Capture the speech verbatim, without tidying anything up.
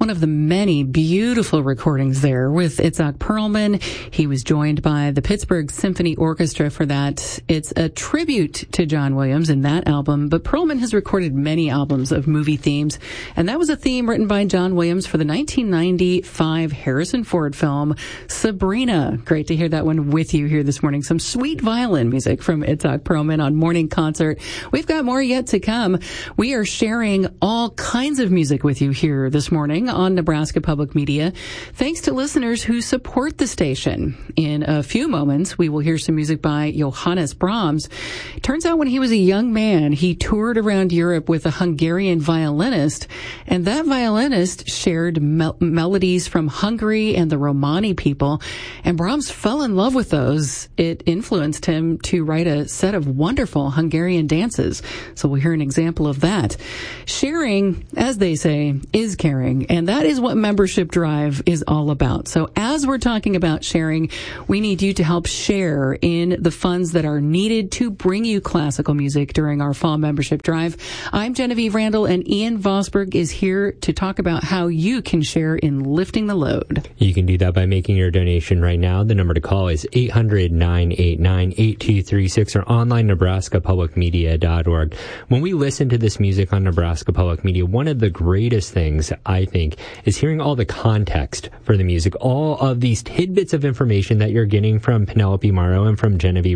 one of the many beautiful recordings there with Itzhak Perlman. He was joined by the Pittsburgh Symphony Orchestra for that. It's a tribute to John Williams in that album, but Perlman has recorded many albums of movie themes, and that was a theme written by John Williams for the nineteen ninety-five Harrison Ford film Sabrina. Great to hear that one with you here this morning. Some sweet violin music from Itzhak Perlman on Morning Concert. We've got more yet to come. We are sharing all kinds of music with you here this morning on Nebraska Public Media, thanks to listeners who support the station. In a few moments, we will hear some music by Johannes Brahms. Turns out when he was a young man, he toured around Europe with a Hungarian violinist, and that violinist shared mel- melodies from Hungary and the Romani people, and Brahms fell in love with those. It influenced him to write a set of wonderful Hungarian dances. So we'll hear an example of that. Sharing, as they say, is caring, and that is what Membership Drive is all about. So as we're talking about sharing, we need you to help share in the funds that are needed to bring you classical music during our fall membership drive. I'm Genevieve Randall, and Ian Vosberg is here to talk about how you can share in lifting the load. You can do that by making your donation right now. The number to call is eight hundred, nine eight nine, eight two three six or online nebraska public media dot org. When we listen to this music on Nebraska Public Media, one of the greatest things, I think, is hearing all the context for the music, all of these tidbits of information that you're getting from Penelope Morrow and from Genevieve